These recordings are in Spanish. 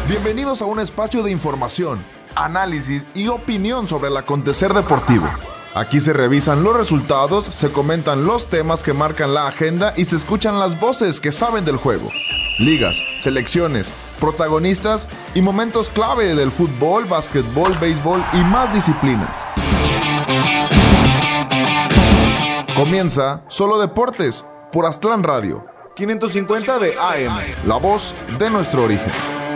Bienvenidos a un espacio de información, análisis y opinión sobre el acontecer deportivo. Aquí se revisan los resultados, se comentan los temas que marcan la agenda y se escuchan las voces que saben del juego. Ligas, selecciones, protagonistas y momentos clave del fútbol, básquetbol, béisbol y más disciplinas. Comienza Solo Deportes por Aztlán Radio, 550 de AM, la voz de nuestro origen.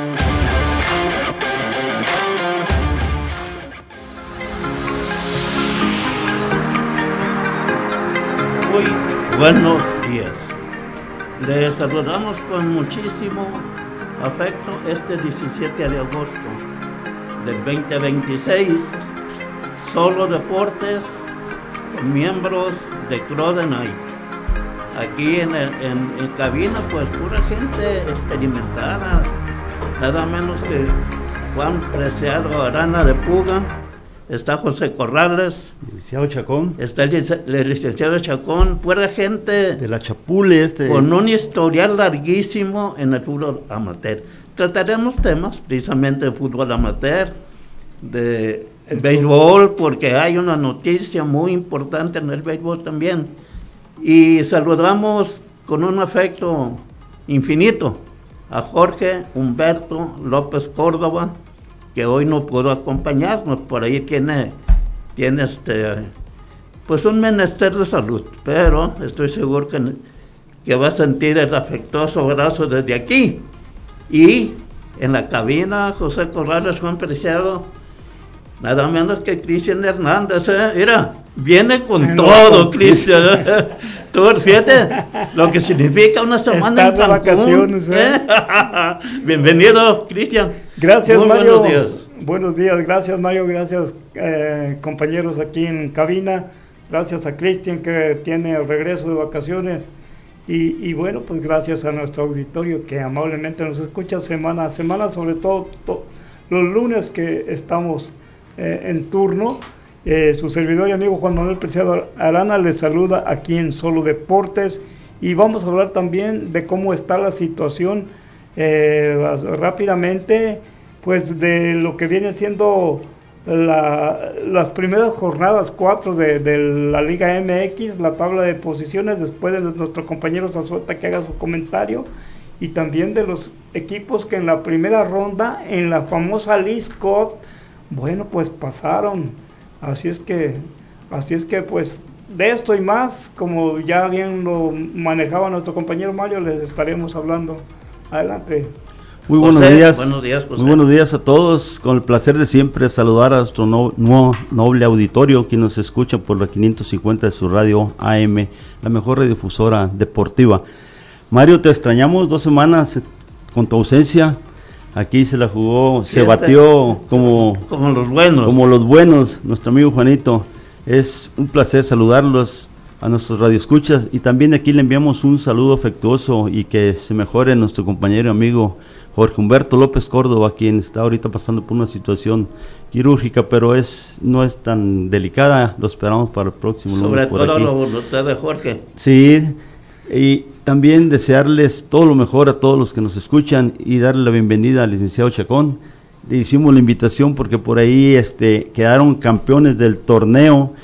Muy buenos días. Les saludamos con muchísimo afecto este 17 de agosto del 2026. Solo Deportes, con miembros de Crodenay. Aquí en cabina, pues pura gente experimentada, nada menos que Juan Preciado Arana de Puga. Está José Corrales, licenciado Chacón, está el licenciado Chacón, pura gente de la Chapule, con un historial larguísimo en el fútbol amateur. Trataremos temas precisamente de fútbol amateur, de béisbol, porque hay una noticia muy importante en el béisbol también. Y saludamos con un afecto infinito a Jorge Humberto López Córdoba, que hoy no pudo acompañarnos. Por ahí tiene pues un menester de salud, pero estoy seguro que va a sentir el afectuoso abrazo desde aquí. Y en la cabina, José Corrales, Juan Preciado, nada menos que Cristian Hernández, mira, viene con todo, Cristian. Tú fíjate lo que significa una semana en Cancún. Vacaciones, Bienvenido, Cristian. Gracias, muy Mario. Buenos días. Buenos días, gracias, Mario. Gracias, compañeros aquí en cabina. Gracias a Cristian, que tiene el regreso de vacaciones. Y bueno, pues gracias a nuestro auditorio que amablemente nos escucha semana a semana, sobre todo los lunes que estamos en turno. Su servidor y amigo Juan Manuel Preciado Arana les saluda aquí en Solo Deportes, y vamos a hablar también de cómo está la situación rápidamente, pues de lo que viene siendo las primeras jornadas 4 de la Liga MX, la tabla de posiciones, después de nuestro compañero Zazueta que haga su comentario, y también de los equipos que en la primera ronda, en la famosa Leagues Cup, bueno, pues pasaron. Así es que pues de esto y más, como ya bien lo manejaba nuestro compañero Mario, les estaremos hablando. Adelante. Muy buenos días. Buenos días, José. Muy buenos días a todos. Con el placer de siempre saludar a nuestro noble auditorio que nos escucha por la 550 de su radio AM, la mejor radiodifusora deportiva. Mario, te extrañamos 2 semanas con tu ausencia. Aquí se la jugó, se batió como los buenos, nuestro amigo Juanito. Es un placer saludarlos a nuestros radioescuchas, y también aquí le enviamos un saludo afectuoso y que se mejore nuestro compañero y amigo Jorge Humberto López Córdoba, quien está ahorita pasando por una situación quirúrgica, pero no es tan delicada. Lo esperamos para el próximo lunes. Sobre todo la voluntad de Jorge. Sí, y también desearles todo lo mejor a todos los que nos escuchan y darle la bienvenida al licenciado Chacón. Le hicimos la invitación porque por ahí quedaron campeones del torneo.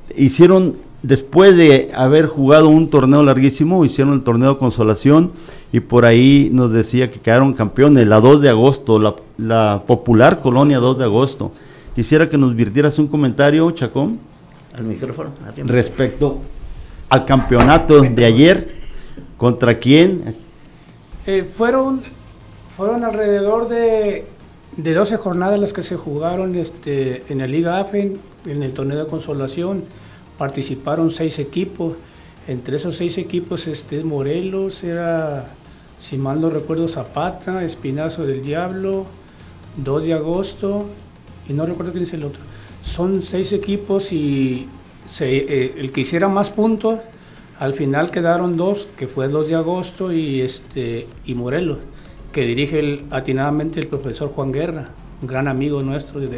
Después de haber jugado un torneo larguísimo, hicieron el torneo de consolación, y por ahí nos decía que quedaron campeones la 2 de agosto, la popular colonia 2 de agosto. Quisiera que nos virtieras un comentario, Chacón, al micrófono, respecto al campeonato de ayer. ¿Contra quién? Fueron alrededor de 12 jornadas las que se jugaron en la Liga AFEN, en el torneo de consolación. Participaron 6 equipos. Entre esos 6 equipos, Morelos, era, si mal no recuerdo, Zapata, Espinazo del Diablo, 2 de agosto, y no recuerdo quién es el otro. Son 6 equipos, y el que hiciera más puntos, al final quedaron 2, que fue 2 de agosto y Morelos, que dirige atinadamente el profesor Juan Guerra, un gran amigo nuestro